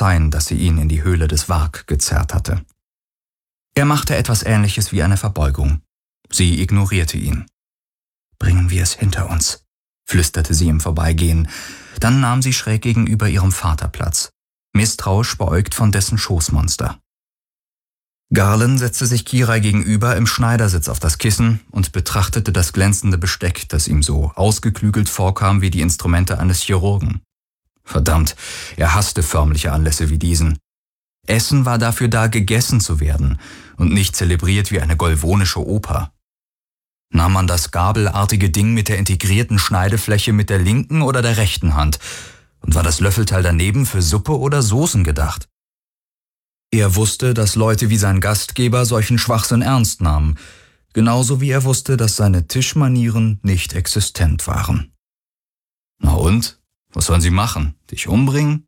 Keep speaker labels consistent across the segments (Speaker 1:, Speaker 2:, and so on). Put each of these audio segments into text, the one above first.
Speaker 1: verzeihen, dass sie ihn in die Höhle des Varg gezerrt hatte. Er machte etwas Ähnliches wie eine Verbeugung. Sie ignorierte ihn. »Bringen wir es hinter uns«, flüsterte sie im Vorbeigehen. Dann nahm sie schräg gegenüber ihrem Vater Platz, misstrauisch beäugt von dessen Schoßmonster. Garland setzte sich Kirai gegenüber im Schneidersitz auf das Kissen und betrachtete das glänzende Besteck, das ihm so ausgeklügelt vorkam wie die Instrumente eines Chirurgen. Verdammt, er hasste förmliche Anlässe wie diesen. Essen war dafür da, gegessen zu werden und nicht zelebriert wie eine golvonische Oper. Nahm man das gabelartige Ding mit der integrierten Schneidefläche mit der linken oder der rechten Hand? Und war das Löffelteil daneben für Suppe oder Soßen gedacht? Er wusste, dass Leute wie sein Gastgeber solchen Schwachsinn ernst nahmen, genauso wie er wusste, dass seine Tischmanieren nicht existent waren. Na und? Was sollen sie machen? Dich umbringen?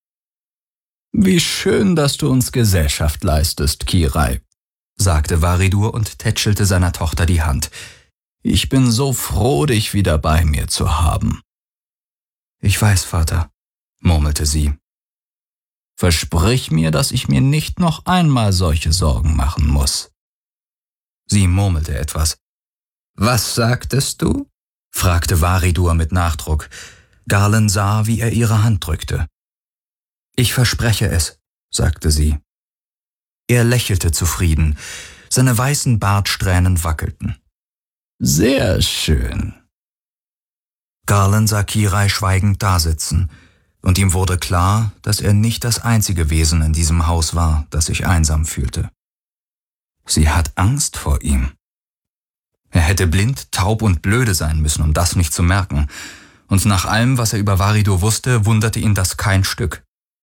Speaker 1: »Wie schön, dass du uns Gesellschaft leistest, Kirai«, sagte Varidur und tätschelte seiner Tochter die Hand. »Ich bin so froh, dich wieder bei mir zu haben.« »Ich weiß, Vater«, murmelte sie. »Versprich mir, dass ich mir nicht noch einmal solche Sorgen machen muss.« Sie murmelte etwas. »Was sagtest du?« fragte Varidur mit Nachdruck. Garland sah, wie er ihre Hand drückte. »Ich verspreche es«, sagte sie. Er lächelte zufrieden. Seine weißen Bartsträhnen wackelten. »Sehr schön.« Garland sah Kirai schweigend dasitzen, und ihm wurde klar, dass er nicht das einzige Wesen in diesem Haus war, das sich einsam fühlte. Sie hat Angst vor ihm. Er hätte blind, taub und blöde sein müssen, um das nicht zu merken, und nach allem, was er über Varidur wusste, wunderte ihn das kein Stück.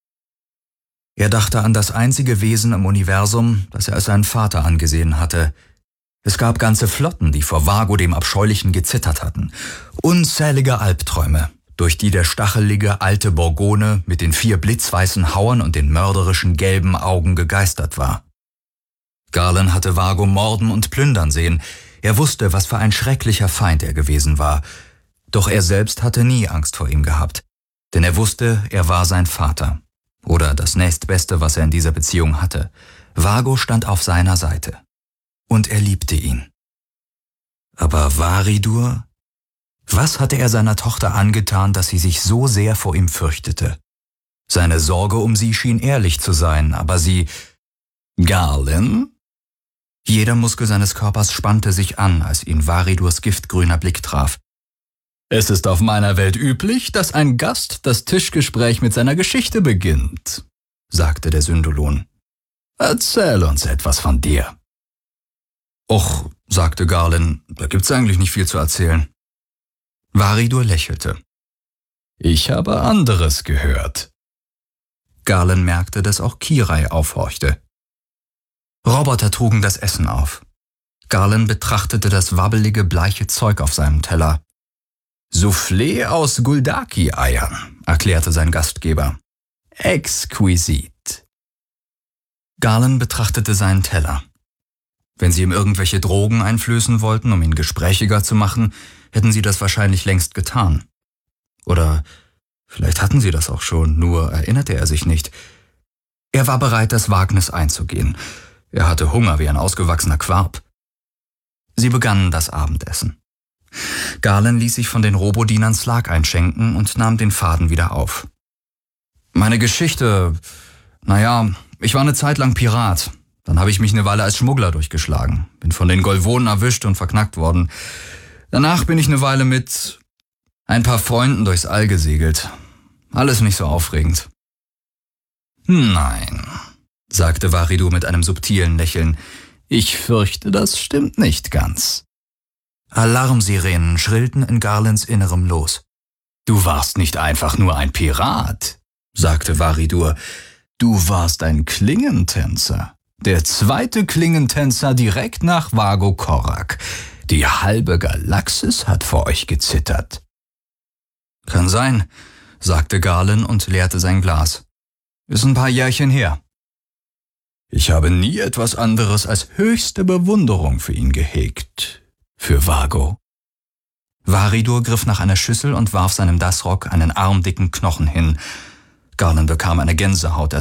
Speaker 1: Er dachte an das einzige Wesen im Universum, das er als seinen Vater angesehen hatte. Es gab ganze Flotten, die vor Vago dem Abscheulichen gezittert hatten. Unzählige Albträume, durch die der stachelige alte Borgone mit den 4 blitzweißen Hauern und den mörderischen gelben Augen gegeistert war. Garland hatte Vago morden und plündern sehen. Er wusste, was für ein schrecklicher Feind er gewesen war. Doch er selbst hatte nie Angst vor ihm gehabt, denn er wusste, er war sein Vater. Oder das nächstbeste, was er in dieser Beziehung hatte. Vago stand auf seiner Seite. Und er liebte ihn. Aber Varidur? Was hatte er seiner Tochter angetan, dass sie sich so sehr vor ihm fürchtete? Seine Sorge um sie schien ehrlich zu sein, aber sie... Garland? Jeder Muskel seines Körpers spannte sich an, als ihn Varidurs giftgrüner Blick traf. »Es ist auf meiner Welt üblich, dass ein Gast das Tischgespräch mit seiner Geschichte beginnt«, sagte der Syndolon. »Erzähl uns etwas von dir.« »Och«, sagte Garland, »da gibt's eigentlich nicht viel zu erzählen.« Varidur lächelte. »Ich habe anderes gehört.« Garland merkte, dass auch Kirai aufhorchte. Roboter trugen das Essen auf. Garland betrachtete das wabbelige, bleiche Zeug auf seinem Teller. »Soufflé aus Guldaki-Eiern«, erklärte sein Gastgeber. »Exquisit.« Garland betrachtete seinen Teller. Wenn sie ihm irgendwelche Drogen einflößen wollten, um ihn gesprächiger zu machen, hätten sie das wahrscheinlich längst getan. Oder vielleicht hatten sie das auch schon, nur erinnerte er sich nicht. Er war bereit, das Wagnis einzugehen. Er hatte Hunger wie ein ausgewachsener Quarp. Sie begannen das Abendessen. Garland ließ sich von den Robodienern Slag einschenken und nahm den Faden wieder auf. »Meine Geschichte, ich war eine Zeit lang Pirat. Dann habe ich mich eine Weile als Schmuggler durchgeschlagen, bin von den Golvonen erwischt und verknackt worden. Danach bin ich eine Weile mit ein paar Freunden durchs All gesegelt. Alles nicht so aufregend.« »Nein«, sagte Varidur mit einem subtilen Lächeln, »ich fürchte, das stimmt nicht ganz.« Alarmsirenen schrillten in Garlands Innerem los. »Du warst nicht einfach nur ein Pirat«, sagte Varidur. »Du warst ein Klingentänzer. Der 2. Klingentänzer direkt nach Vago Korak. Die halbe Galaxis hat vor euch gezittert.« »Kann sein«, sagte Garland und leerte sein Glas. »Ist ein paar Jährchen her.« »Ich habe nie etwas anderes als höchste Bewunderung für ihn gehegt. Für Vago.« Varidur griff nach einer Schüssel und warf seinem Dassrock einen armdicken Knochen hin. Garland bekam eine Gänsehaut,